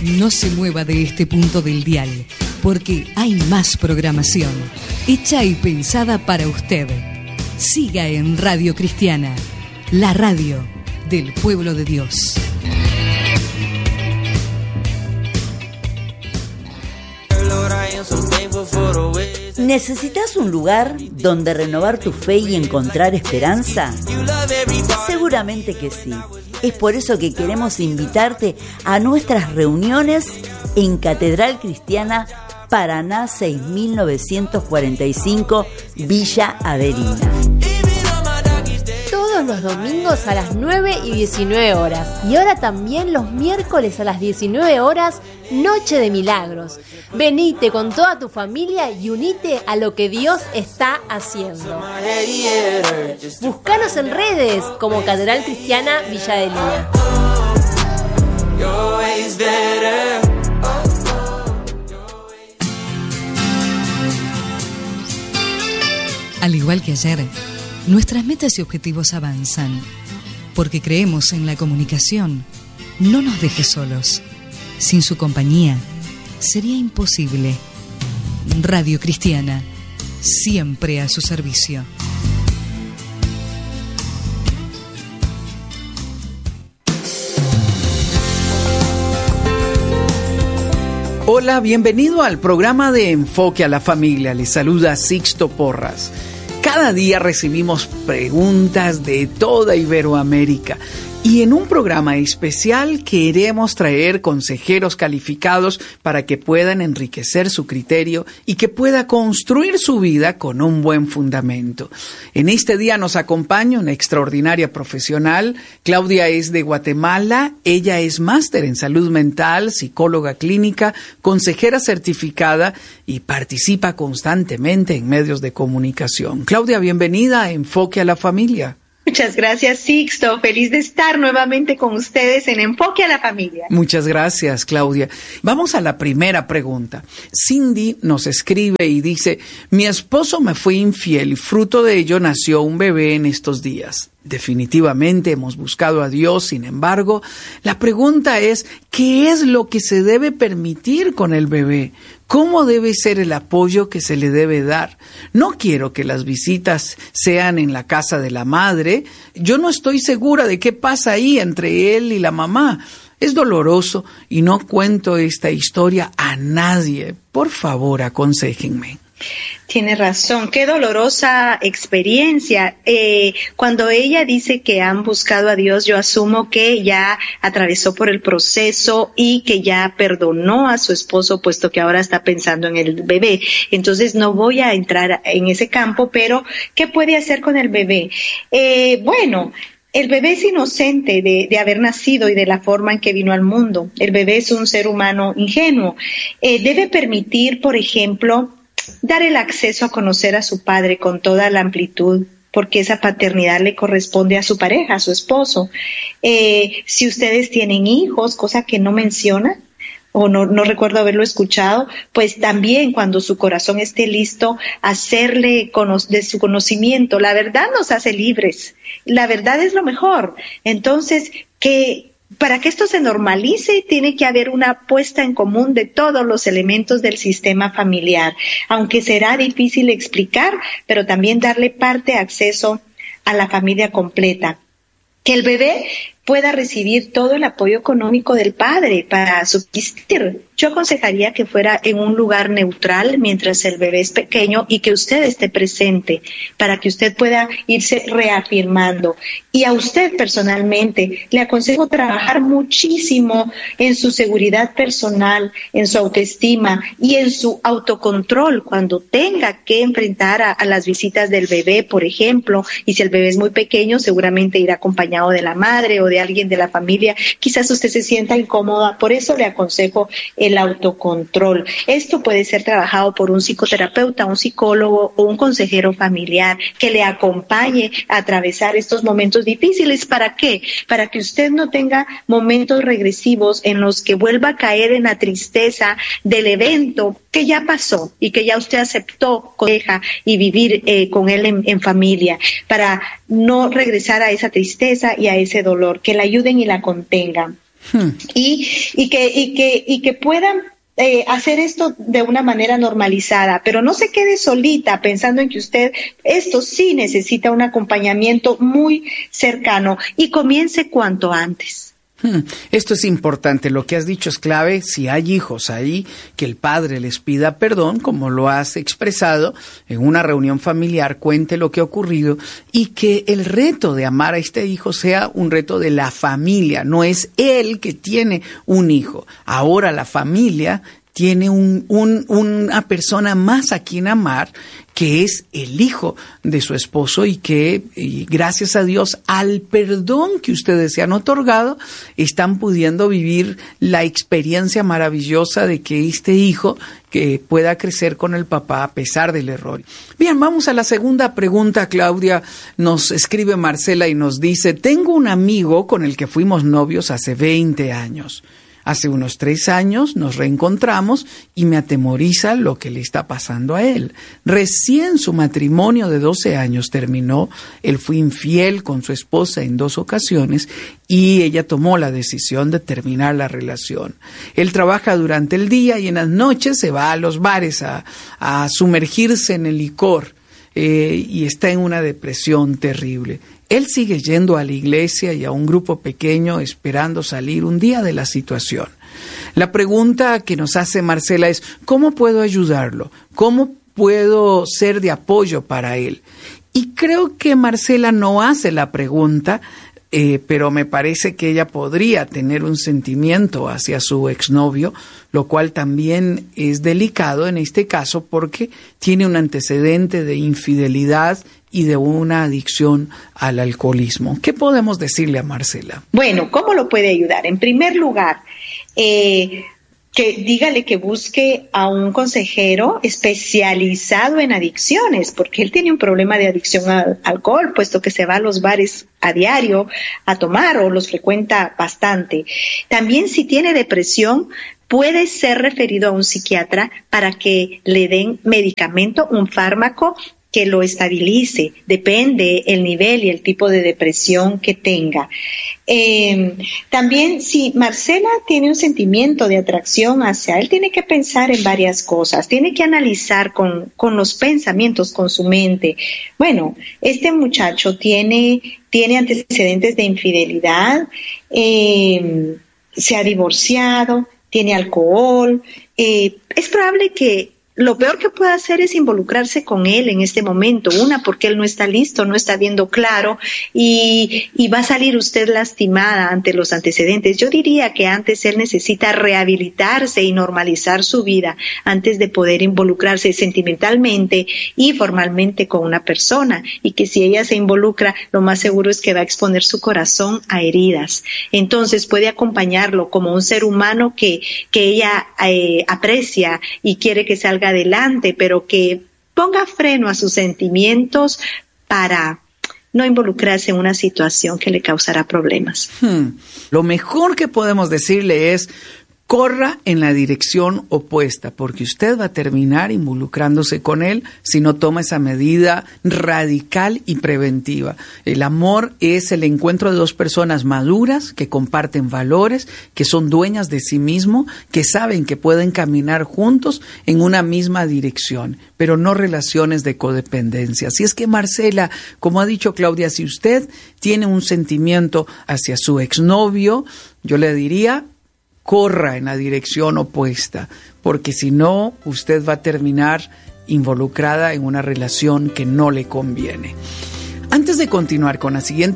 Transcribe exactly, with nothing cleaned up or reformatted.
No se mueva de este punto del dial, porque hay más programación, hecha y pensada para usted. Siga en Radio Cristiana, la radio del pueblo de Dios. ¿Necesitas un lugar donde renovar tu fe y encontrar esperanza? Seguramente que sí. Es por eso que queremos invitarte a nuestras reuniones en Catedral Cristiana Paraná seis mil novecientos cuarenta y cinco, Villa Averina. Todos los domingos a las nueve y diecinueve horas. Y ahora también los miércoles a las diecinueve horas, Noche de Milagros. Venite con toda tu familia y unite a lo que Dios está haciendo. Búscanos en redes como Catedral Cristiana Villa Averina. Al igual que ayer, nuestras metas y objetivos avanzan, porque creemos en la comunicación. No nos deje solos. Sin su compañía, sería imposible. Radio Cristiana, siempre a su servicio. Hola, bienvenido al programa de Enfoque a la Familia. Les saluda Sixto Porras. Cada día recibimos preguntas de toda Iberoamérica y en un programa especial queremos traer consejeros calificados para que puedan enriquecer su criterio y que pueda construir su vida con un buen fundamento. En este día nos acompaña una extraordinaria profesional. Claudia es de Guatemala. Ella es máster en salud mental, psicóloga clínica, consejera certificada y participa constantemente en medios de comunicación. Claudia, bienvenida a Enfoque a la Familia. Muchas gracias, Sixto. Feliz de estar nuevamente con ustedes en Enfoque a la Familia. Muchas gracias, Claudia. Vamos a la primera pregunta. Cindy nos escribe y dice: mi esposo me fue infiel y fruto de ello nació un bebé en estos días. Definitivamente hemos buscado a Dios, sin embargo, la pregunta es, ¿qué es lo que se debe permitir con el bebé? ¿Cómo debe ser el apoyo que se le debe dar? No quiero que las visitas sean en la casa de la madre. Yo no estoy segura de qué pasa ahí entre él y la mamá. Es doloroso y no cuento esta historia a nadie. Por favor, aconséjenme. Tiene razón, qué dolorosa experiencia. Eh, cuando ella dice que han buscado a Dios, yo asumo que ya atravesó por el proceso y que ya perdonó a su esposo, puesto que ahora está pensando en el bebé. Entonces no voy a entrar en ese campo, pero ¿qué puede hacer con el bebé? Eh, bueno, el bebé es inocente de, de haber nacido y de la forma en que vino al mundo. El bebé es un ser humano ingenuo. Eh, debe permitir, por ejemplo, dar el acceso a conocer a su padre con toda la amplitud, porque esa paternidad le corresponde a su pareja, a su esposo. Eh, si ustedes tienen hijos, cosa que no menciona, o no, no recuerdo haberlo escuchado, pues también cuando su corazón esté listo, hacerle cono- de su conocimiento. La verdad nos hace libres. La verdad es lo mejor. Entonces, que para que esto se normalice, tiene que haber una puesta en común de todos los elementos del sistema familiar, aunque será difícil explicar, pero también darle parte acceso a la familia completa. Que el bebé pueda recibir todo el apoyo económico del padre para subsistir. Yo aconsejaría que fuera en un lugar neutral mientras el bebé es pequeño y que usted esté presente para que usted pueda irse reafirmando. Y a usted personalmente le aconsejo trabajar muchísimo en su seguridad personal, en su autoestima y en su autocontrol cuando tenga que enfrentar a, a las visitas del bebé, por ejemplo, y si el bebé es muy pequeño, seguramente irá acompañado de la madre o de alguien de la familia. Quizás usted se sienta incómoda, por eso le aconsejo el autocontrol. Esto puede ser trabajado por un psicoterapeuta, un psicólogo o un consejero familiar que le acompañe a atravesar estos momentos difíciles. ¿Para qué? Para que usted no tenga momentos regresivos en los que vuelva a caer en la tristeza del evento que ya pasó y que ya usted aceptó con ella y vivir eh, con él en, en familia, para no regresar a esa tristeza y a ese dolor, que la ayuden y la contengan. Hmm. Y, y, que, y, que, y que puedan eh, hacer esto de una manera normalizada, pero no se quede solita pensando en que usted, esto sí necesita un acompañamiento muy cercano y comience cuanto antes. Esto es importante, lo que has dicho es clave. Si hay hijos ahí, que el padre les pida perdón, como lo has expresado en una reunión familiar, cuente lo que ha ocurrido y que el reto de amar a este hijo sea un reto de la familia, no es él que tiene un hijo. Ahora la familia tiene un, un, una persona más a quien amar, que es el hijo de su esposo y que, y gracias a Dios, al perdón que ustedes se han otorgado, están pudiendo vivir la experiencia maravillosa de que este hijo que pueda crecer con el papá a pesar del error. Bien, vamos a la segunda pregunta, Claudia. Nos escribe Marcela y nos dice, tengo un amigo con el que fuimos novios hace veinte años. Hace unos tres años nos reencontramos y me atemoriza lo que le está pasando a él. Recién su matrimonio de doce años terminó, él fue infiel con su esposa en dos ocasiones y ella tomó la decisión de terminar la relación. Él trabaja durante el día y en las noches se va a los bares a, a sumergirse en el licor eh, y está en una depresión terrible. Él sigue yendo a la iglesia y a un grupo pequeño esperando salir un día de la situación. La pregunta que nos hace Marcela es, ¿cómo puedo ayudarlo? ¿Cómo puedo ser de apoyo para él? Y creo que Marcela no hace la pregunta, eh, pero me parece que ella podría tener un sentimiento hacia su exnovio, lo cual también es delicado en este caso porque tiene un antecedente de infidelidad y de una adicción al alcoholismo. ¿Qué podemos decirle a Marcela? Bueno, ¿cómo lo puede ayudar? En primer lugar, eh, que dígale que busque a un consejero especializado en adicciones, porque él tiene un problema de adicción al alcohol, puesto que se va a los bares a diario a tomar o los frecuenta bastante. También si tiene depresión, puede ser referido a un psiquiatra para que le den medicamento, un fármaco que lo estabilice, depende el nivel y el tipo de depresión que tenga. Eh, también si Marcela tiene un sentimiento de atracción hacia él, tiene que pensar en varias cosas, tiene que analizar con, con los pensamientos, con su mente. Bueno, este muchacho tiene, tiene antecedentes de infidelidad, eh, se ha divorciado, tiene alcohol, eh, es probable que lo peor que puede hacer es involucrarse con él en este momento. Una, porque él no está listo, no está viendo claro y, y va a salir usted lastimada ante los antecedentes. Yo diría que antes él necesita rehabilitarse y normalizar su vida antes de poder involucrarse sentimentalmente y formalmente con una persona. Y que si ella se involucra, lo más seguro es que va a exponer su corazón a heridas. Entonces puede acompañarlo como un ser humano que, que ella eh, aprecia y quiere que salga adelante, pero que ponga freno a sus sentimientos para no involucrarse en una situación que le causará problemas. Hmm. Lo mejor que podemos decirle es, corra en la dirección opuesta, porque usted va a terminar involucrándose con él si no toma esa medida radical y preventiva. El amor es el encuentro de dos personas maduras que comparten valores, que son dueñas de sí mismo, que saben que pueden caminar juntos en una misma dirección, pero no relaciones de codependencia. Así es que, Marcela, como ha dicho Claudia, si usted tiene un sentimiento hacia su exnovio, yo le diría, corra en la dirección opuesta, porque si no, usted va a terminar involucrada en una relación que no le conviene. Antes de continuar con la siguiente